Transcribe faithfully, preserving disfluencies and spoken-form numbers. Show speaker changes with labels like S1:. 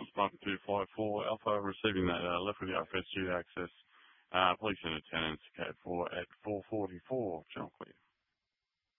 S1: Mike two five four Alpha, receiving that uh, left with the R F S due to access. Uh, please send attendance to code four at four forty-four, Channel Clear.